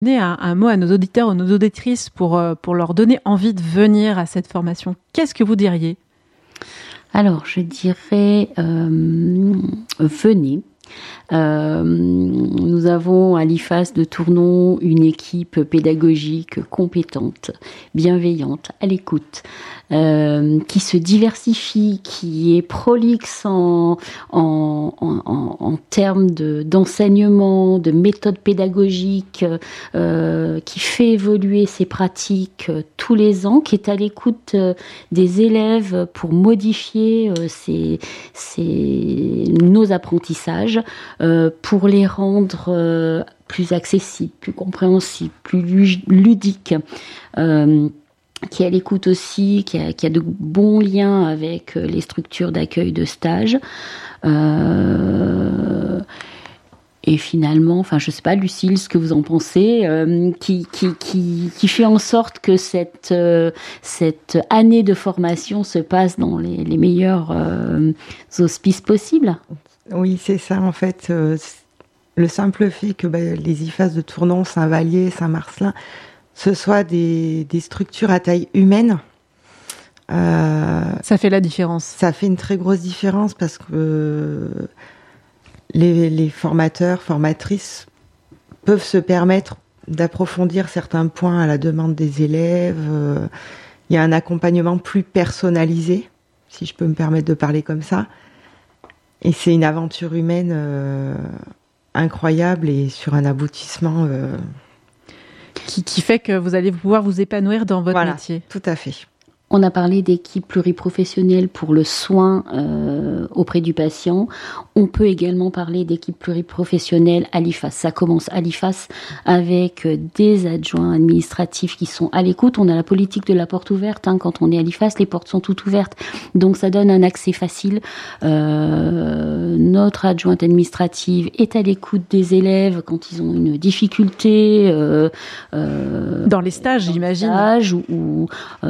Donnez un mot à nos auditeurs ou nos auditrices pour leur donner envie de venir à cette formation. Qu'est-ce que vous diriez ? Alors, je dirais, venez. Nous avons à l'IFAS de Tournon une équipe pédagogique compétente, bienveillante, à l'écoute, qui se diversifie, qui est prolixe en termes d'enseignement, de méthodes pédagogiques, qui fait évoluer ses pratiques tous les ans, qui est à l'écoute des élèves pour modifier nos apprentissages, pour les rendre plus accessibles, plus compréhensibles, plus ludiques, qui est à l'écoute aussi, qui a de bons liens avec les structures d'accueil de stage. Et finalement, enfin, je sais pas, Lucille, ce que vous en pensez, qui fait en sorte que cette année de formation se passe dans les meilleurs auspices possibles. Oui, c'est ça, en fait. Le simple fait que les IFAS de Tournon, Saint-Vallier, Saint-Marcelin, ce soit des structures à taille humaine. Ça fait la différence. Ça fait une très grosse différence parce que les formateurs, formatrices peuvent se permettre d'approfondir certains points à la demande des élèves. Il y a un accompagnement plus personnalisé, si je peux me permettre de parler comme ça. Et c'est une aventure humaine incroyable et sur un aboutissement qui fait que vous allez pouvoir vous épanouir dans votre métier. Tout à fait. On a parlé d'équipes pluriprofessionnelles pour le soin auprès du patient. On peut également parler d'équipes pluriprofessionnelles à l'IFAS. Ça commence à l'IFAS avec des adjoints administratifs qui sont à l'écoute. On a la politique de la porte ouverte. Quand on est à l'IFAS, les portes sont toutes ouvertes. Donc ça donne un accès facile. Notre adjointe administrative est à l'écoute des élèves quand ils ont une difficulté. Dans les stages, j'imagine. Ou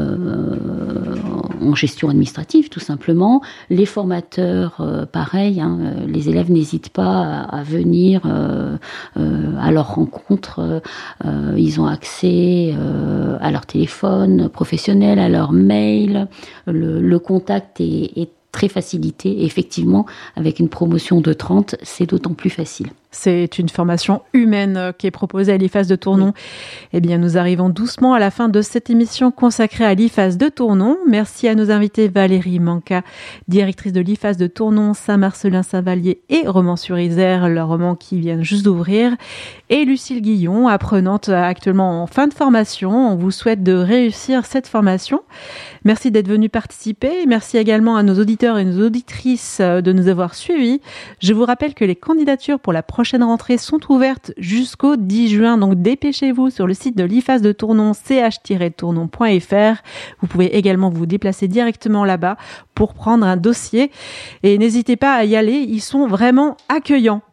en gestion administrative, tout simplement. Les formateurs, pareil, les élèves n'hésitent pas à venir à leur rencontre. Ils ont accès à leur téléphone professionnel, à leur mail. Le contact est très facilité. Et effectivement, avec une promotion de 30, c'est d'autant plus facile. C'est une formation humaine qui est proposée à l'IFAS de Tournon. Oui. Eh bien, nous arrivons doucement à la fin de cette émission consacrée à l'IFAS de Tournon. Merci à nos invités Valérie Manca, directrice de l'IFAS de Tournon, Saint-Marcelin-Saint-Vallier et Romans-sur-Isère, le roman qui vient juste d'ouvrir, et Lucille Guillon, apprenante actuellement en fin de formation. On vous souhaite de réussir cette formation. Merci d'être venu participer. Merci également à nos auditeurs et nos auditrices de nous avoir suivis. Je vous rappelle que les candidatures pour la prochaine rentrée sont ouvertes jusqu'au 10 juin. Donc dépêchez-vous sur le site de l'IFAS de Tournon, ch-tournon.fr. Vous pouvez également vous déplacer directement là-bas pour prendre un dossier. Et n'hésitez pas à y aller, ils sont vraiment accueillants.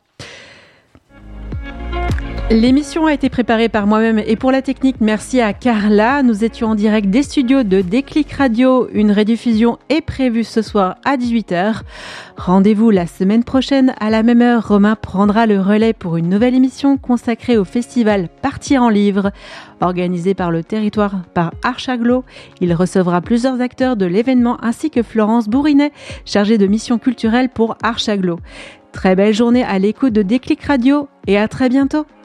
L'émission a été préparée par moi-même et pour la technique, merci à Carla. Nous étions en direct des studios de Déclic Radio. Une rediffusion est prévue ce soir à 18h. Rendez-vous la semaine prochaine à la même heure. Romain prendra le relais pour une nouvelle émission consacrée au festival Partir en livre, organisé par le territoire par Archaglo. Il recevra plusieurs acteurs de l'événement ainsi que Florence Bourrinet, chargée de mission culturelle pour Archaglo. Très belle journée à l'écoute de Déclic Radio et à très bientôt.